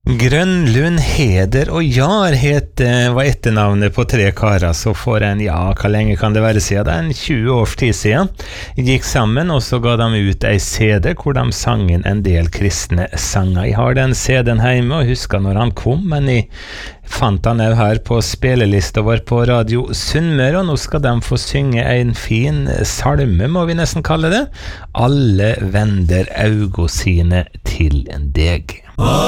Grønlund, Heder og Jar var etternavnet på tre karer, så for hvor lenge kan det være siden? Det en 20 års tid siden. De gikk sammen, og så ga de ut ei CD hvor de sang inn en del kristne sanger. Jeg har den CD-en hjemme, og husker når han kom, men jeg fant han også her på spillelista vår på Radio Sunnmøre, og nå skal de få synge en fin salme, må vi nesten kalle det. Alle vender augo sine til deg.